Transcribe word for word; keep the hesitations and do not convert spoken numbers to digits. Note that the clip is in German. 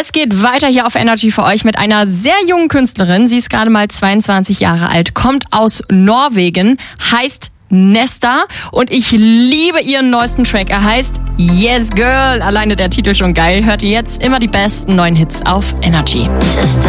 Es geht weiter hier auf Energy für euch mit einer sehr jungen Künstlerin. Sie ist gerade mal zweiundzwanzig Jahre alt, kommt aus Norwegen, heißt Nesta und ich liebe ihren neuesten Track. Er heißt Yes Girl. Alleine der Titel schon geil. Hört ihr jetzt immer die besten neuen Hits auf Energy. Just